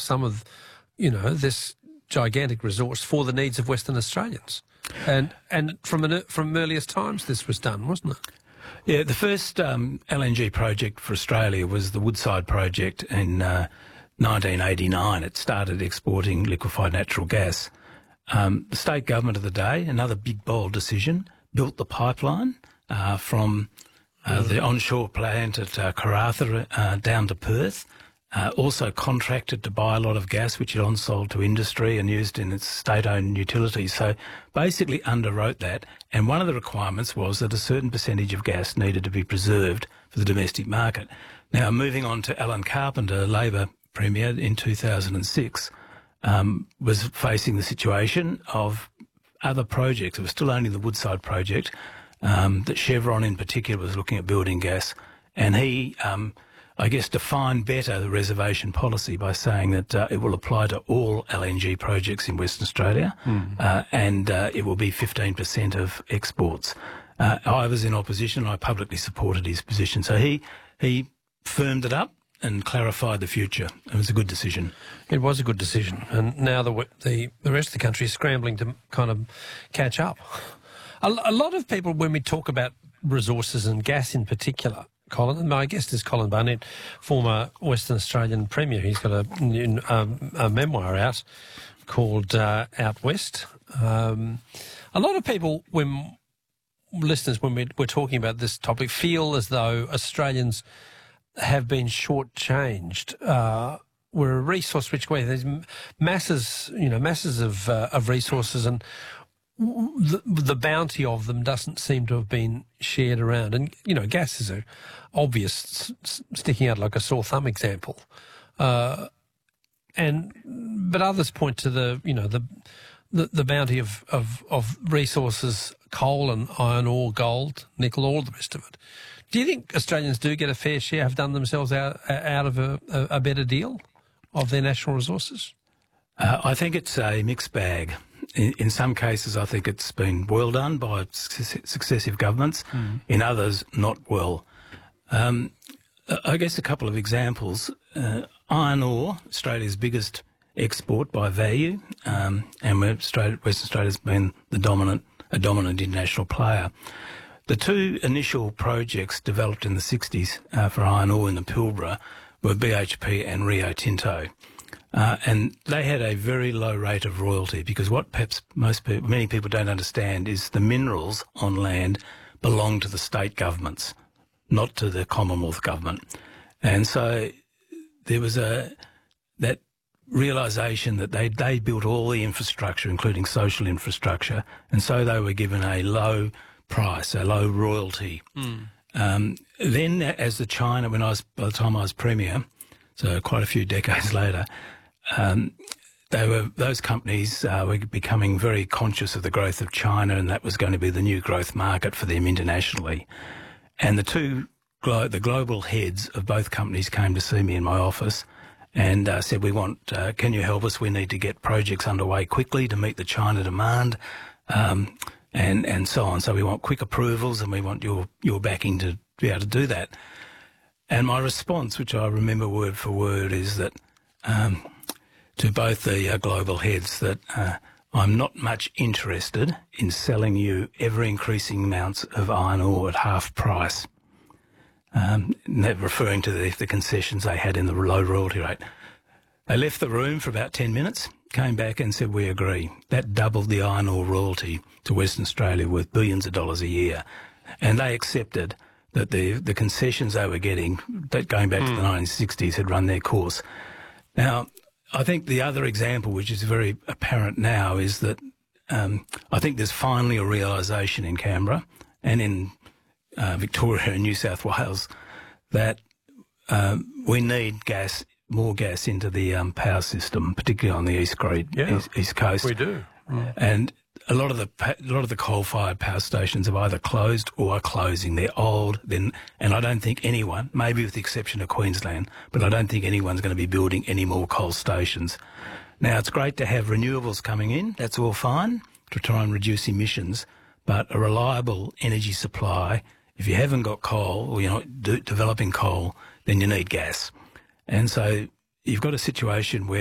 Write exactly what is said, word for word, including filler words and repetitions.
some of, you know, this gigantic resource for the needs of Western Australians. And and from an, from earliest times this was done, wasn't it? Yeah, the first um, L N G project for Australia was the Woodside project in uh, nineteen eighty-nine. It started exporting liquefied natural gas. Um, the state government of the day, another big bold decision, built the pipeline uh, from uh, the onshore plant at uh, Karratha uh, down to Perth. Uh, also contracted to buy a lot of gas, which it on-sold to industry and used in its state-owned utilities. So basically underwrote that. And one of the requirements was that a certain percentage of gas needed to be preserved for the domestic market. Now, moving on to Alan Carpenter, Labor Premier in two thousand six, um, was facing the situation of other projects. It was still only the Woodside project um, that Chevron in particular was looking at building gas. And he... Um, I guess, define better the reservation policy by saying that uh, it will apply to all L N G projects in Western Australia mm. uh, and uh, it will be fifteen percent of exports. Uh, I was in opposition. I publicly supported his position. So he he firmed it up and clarified the future. It was a good decision. It was a good decision. And now the, the, the rest of the country is scrambling to kind of catch up. A, a lot of people, when we talk about resources and gas in particular, Colin, my guest is Colin Barnett, former Western Australian Premier. He's got a, new, um, a memoir out called uh, Out West. Um, a lot of people, when listeners, when we're, we're talking about this topic, feel as though Australians have been shortchanged. Uh, we're a resource-rich country. There's masses, you know, masses of uh, of resources, and The, the bounty of them doesn't seem to have been shared around. And, you know, gas is a obvious s sticking out like a sore thumb example. Uh, and, but others point to the, you know, the, the, the bounty of, of, of resources, coal and iron ore, gold, nickel, all the rest of it. Do you think Australians do get a fair share, have done themselves out, out of a, a, a better deal of their national resources? Uh, I think it's a mixed bag. In, in some cases, I think it's been well done by su successive governments. Mm. In others, not well. Um, I guess a couple of examples. Uh, iron ore, Australia's biggest export by value, um, and Australia, Western Australia's been the dominant, a dominant international player. The two initial projects developed in the sixties uh, for iron ore in the Pilbara were B H P and Rio Tinto. Uh, and they had a very low rate of royalty because what perhaps most people, many people don't understand is the minerals on land belong to the state governments, not to the Commonwealth government. And so there was a that realisation that they they built all the infrastructure, including social infrastructure, and so they were given a low price, a low royalty. Mm. Um, then, as the China, when I was by the time I was Premier, so quite a few decades later. Um, they were those companies uh, were becoming very conscious of the growth of China, and that was going to be the new growth market for them internationally. And the two, glo the global heads of both companies came to see me in my office and uh, said, "We want, uh, can you help us? We need to get projects underway quickly to meet the China demand, um, and and so on. So we want quick approvals, and we want your your backing to be able to do that." And my response, which I remember word for word, is that. Um, to both the uh, global heads that uh, I'm not much interested in selling you ever-increasing amounts of iron ore at half price, um, referring to the, the concessions they had in the low royalty rate. They left the room for about ten minutes, came back and said, "We agree." That doubled the iron ore royalty to Western Australia worth billions of dollars a year. And they accepted that the, the concessions they were getting, that going back mm. to the nineteen sixties, had run their course. Now, I think the other example, which is very apparent now, is that um, I think there's finally a realisation in Canberra and in uh, Victoria and New South Wales that um, we need gas, more gas into the um, power system, particularly on the east, Great, yeah, east, east coast. We do. Mm. And a lot of the a lot of the coal-fired power stations have either closed or are closing. They're old, then, and I don't think anyone, maybe with the exception of Queensland, but I don't think anyone's going to be building any more coal stations. Now, it's great to have renewables coming in. That's all fine to try and reduce emissions, but a reliable energy supply, if you haven't got coal or you're not de- developing coal, then you need gas. And so you've got a situation where